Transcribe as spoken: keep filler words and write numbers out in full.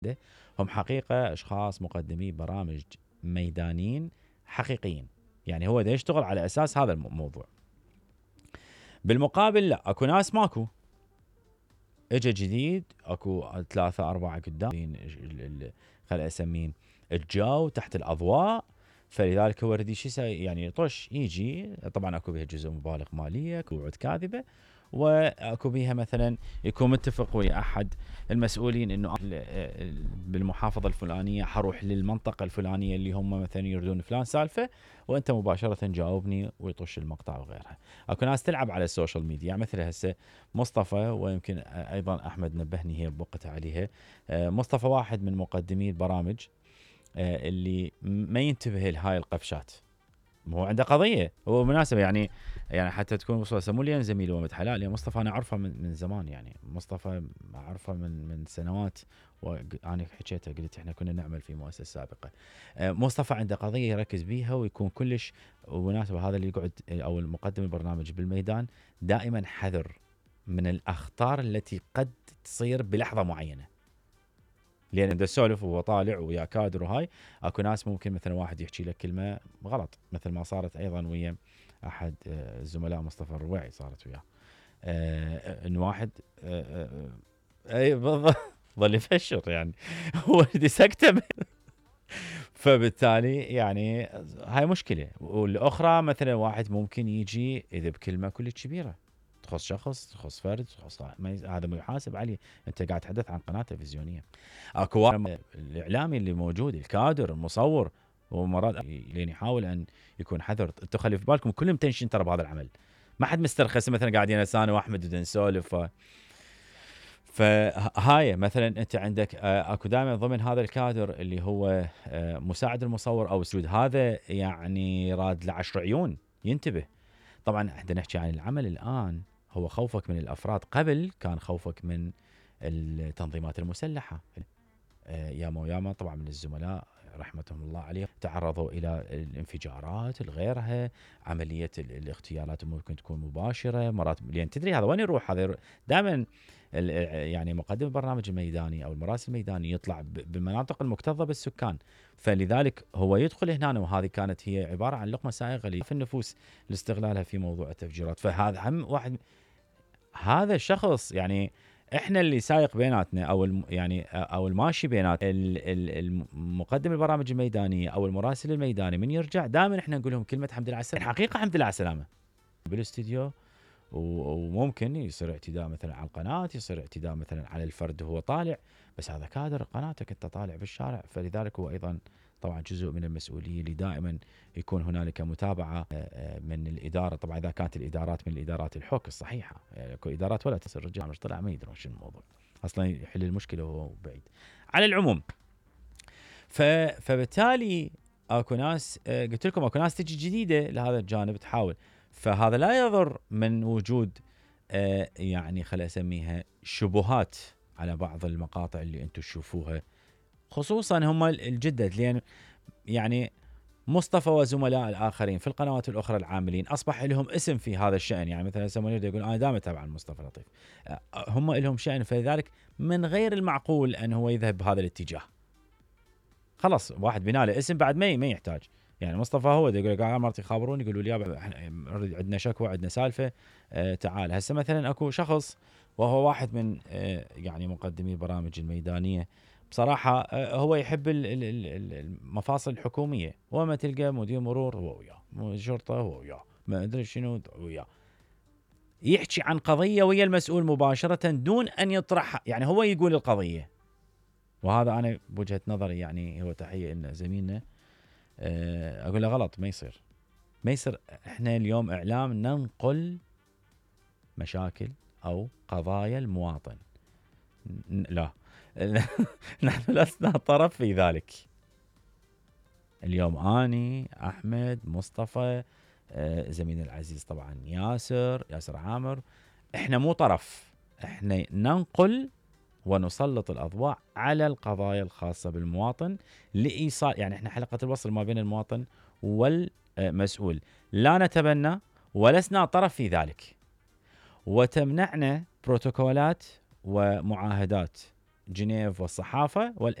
هم حقيقة أشخاص مقدمي برامج ميدانيين حقيقيين، يعني هو دا يشتغل على أساس هذا الموضوع. بالمقابل لا، أكو ناس ماكو، اجى جديد، اكو ثلاثة أربعة قدام خل أسميه الجو تحت الأضواء، فلذلك هو ردي شو يسوي، يعني يطش يجي. طبعا اكو بها جزء مبالغ ماليه، اكو وعود كاذبه، واكو بها مثلا يكون متفق ويا احد المسؤولين انه بالمحافظه الفلانيه حروح للمنطقه الفلانيه اللي هم مثلا يريدون فلان سالفه، وانت مباشره جاوبني ويطش المقطع وغيرها. اكو ناس تلعب على السوشيال ميديا، يعني مثل هسه مصطفى، ويمكن ايضا احمد نبهني هي بوقتها عليها. مصطفى واحد من مقدمي البرامج اللي ما ينتبه لهاي القفشات، هو عنده قضيه. هو مناسبه يعني يعني حتى تكون وصل مو لي زميلي ومد حلال، يعني مصطفى انا اعرفه من, من زمان، يعني مصطفى اعرفه من من سنوات، وانا حكيته قلت احنا كنا نعمل في مؤسسه سابقه. مصطفى عنده قضيه يركز بيها ويكون كلش ومناسبه. هذا اللي يقعد او المقدم البرنامج بالميدان دائما حذر من الاخطار التي قد تصير بلحظه معينه، لان دا سولف وهو طالع ويا كادر وهاي اكو ناس ممكن مثلا واحد يحكي لك كلمه غلط، مثل ما صارت ايضا ويا احد الزملاء مصطفى الرويعي، صارت وياه ان واحد اي بالضبط ظل يفشر يعني هو سكته فبالتالي يعني هاي مشكله. والاخرى مثلا واحد ممكن يجي اذا بكلمه كلش كبيره تخص شخص، تخص فرد، تخص هذا ما يحاسب عليه، انت قاعد تحدث عن قناه تلفزيونيه. اكو الاعلامي اللي موجود، الكادر، المصور، ومرات لين يحاول ان يكون حذر. انتم خلي في بالكم كلهم تنشن ترى بهذا العمل، ما حد مسترخص مثلا قاعدين انا واحمد بدنا نسولف. فهاي مثلا انت عندك اكو دائما ضمن هذا الكادر اللي هو مساعد المصور او سود، هذا يعني راد لعشر عيون ينتبه. طبعا احنا نحكي عن العمل الان، هو خوفك من الافراد، قبل كان خوفك من التنظيمات المسلحه. ياما وياما طبعا من الزملاء رحمتهم الله عليهم تعرضوا الى الانفجارات الغيرها، عمليه الاغتيالات ممكن تكون مباشره مرات، لان تدري هذا وين يروح، هذا دائما يعني مقدم البرنامج الميداني او المراسل الميداني يطلع بالمناطق المكتظه بالسكان، فلذلك هو يدخل هنا، وهذه كانت هي عباره عن لقمه سائغه في النفوس لاستغلالها في موضوع التفجيرات. فهذا هم واحد، هذا الشخص يعني احنا اللي سايق بيناتنا او يعني او الماشي بينات المقدم البرامج الميدانيه او المراسل الميداني، من يرجع دائما احنا نقول لهم كلمه حمد لله على السلامه، الحقيقه حمد لله على السلامه بالاستديو. وممكن يصير اعتداء مثلا على القناه، يصير اعتداء مثلا على الفرد وهو طالع، بس هذا كادر قناتك انت طالع بالشارع، فلذلك هو ايضا طبعا جزء من المسؤوليه اللي دائما يكون هنالك متابعه من الاداره. طبعا اذا كانت الادارات من الادارات الحك الصحيحه، يعني اكو ادارات ولا تصير الرجال مش طلع ما يدرون شنو الموضوع اصلا، يحل المشكله وهو بعيد. على العموم فبالتالي اكو ناس قلت لكم اكو ناس تجي جديده لهذا الجانب تحاول، فهذا لا يضر من وجود يعني خلينا اسميها شبهات على بعض المقاطع اللي انتم تشوفوها، خصوصا هم الجدد، لان يعني مصطفى وزملاء الاخرين في القنوات الاخرى العاملين اصبح لهم اسم في هذا الشان، يعني مثلا سمونير يقول انا دائما اتابع مصطفى لطيف، هم لهم شان، فلذلك من غير المعقول ان هو يذهب بهذا الاتجاه. خلاص واحد بناله اسم بعد ما ما يحتاج، يعني مصطفى هو يقول لك مرتي خابروني يقولوا لي عندنا شكوى عندنا سالفه آه تعال. هسه مثلا اكو شخص وهو واحد من آه يعني مقدمي البرامج الميدانيه بصراحه، آه هو يحب المفاصل الحكوميه، وما تلقى مدير مرور هو وياه، شرطه هو وياه، ما ادري شنو وياه، يحكي عن قضيه ويا المسؤول مباشره دون ان يطرحها، يعني هو يقول القضيه. وهذا انا بوجهه نظري يعني هو تحيه ان زميلنا اقول له غلط، ما يصير ما يصير. احنا اليوم اعلام ننقل مشاكل او قضايا المواطن، لا نحن لسنا طرف في ذلك. اليوم اني احمد مصطفى زميلنا العزيز طبعا ياسر ياسر عامر، احنا مو طرف، احنا ننقل ونسلط الأضواء على القضايا الخاصة بالمواطن لإيصال، يعني احنا حلقة الوصل ما بين المواطن والمسؤول، لا نتبنى ولسنا طرف في ذلك، وتمنعنا بروتوكولات ومعاهدات جنيف والصحافة